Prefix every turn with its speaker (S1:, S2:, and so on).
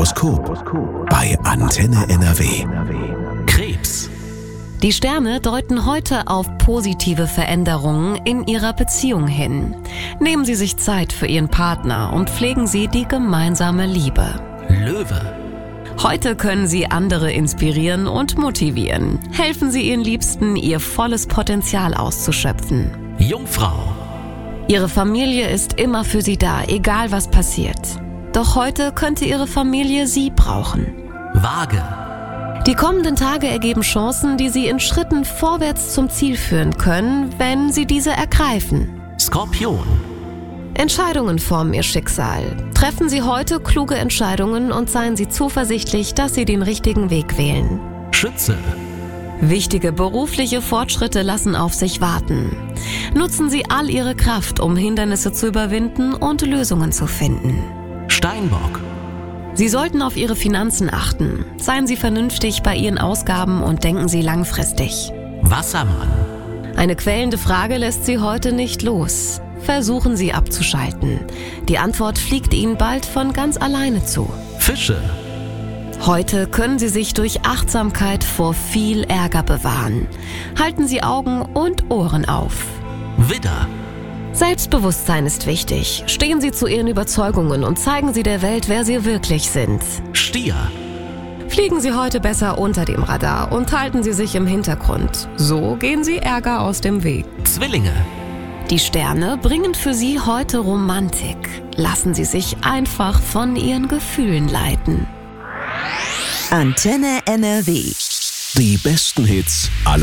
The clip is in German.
S1: Horoskop bei Antenne NRW.
S2: Krebs.
S3: Die Sterne deuten heute auf positive Veränderungen in Ihrer Beziehung hin. Nehmen Sie sich Zeit für Ihren Partner und pflegen Sie die gemeinsame Liebe.
S2: Löwe.
S3: Heute können Sie andere inspirieren und motivieren. Helfen Sie Ihren Liebsten, ihr volles Potenzial auszuschöpfen.
S2: Jungfrau.
S3: Ihre Familie ist immer für Sie da, egal was passiert. Doch heute könnte Ihre Familie Sie brauchen.
S2: Waage.
S3: Die kommenden Tage ergeben Chancen, die Sie in Schritten vorwärts zum Ziel führen können, wenn Sie diese ergreifen.
S2: Skorpion.
S3: Entscheidungen formen Ihr Schicksal. Treffen Sie heute kluge Entscheidungen und seien Sie zuversichtlich, dass Sie den richtigen Weg wählen.
S2: Schütze.
S3: Wichtige berufliche Fortschritte lassen auf sich warten. Nutzen Sie all Ihre Kraft, um Hindernisse zu überwinden und Lösungen zu finden.
S2: Steinbock.
S3: Sie sollten auf Ihre Finanzen achten. Seien Sie vernünftig bei Ihren Ausgaben und denken Sie langfristig.
S2: Wassermann.
S3: Eine quälende Frage lässt Sie heute nicht los. Versuchen Sie abzuschalten. Die Antwort fliegt Ihnen bald von ganz alleine zu.
S2: Fische.
S3: Heute können Sie sich durch Achtsamkeit vor viel Ärger bewahren. Halten Sie Augen und Ohren auf.
S2: Widder.
S3: Selbstbewusstsein ist wichtig. Stehen Sie zu Ihren Überzeugungen und zeigen Sie der Welt, wer Sie wirklich sind.
S2: Stier.
S3: Fliegen Sie heute besser unter dem Radar und halten Sie sich im Hintergrund. So gehen Sie Ärger aus dem Weg.
S2: Zwillinge.
S3: Die Sterne bringen für Sie heute Romantik. Lassen Sie sich einfach von Ihren Gefühlen leiten.
S4: Antenne NRW.
S1: Die besten Hits aller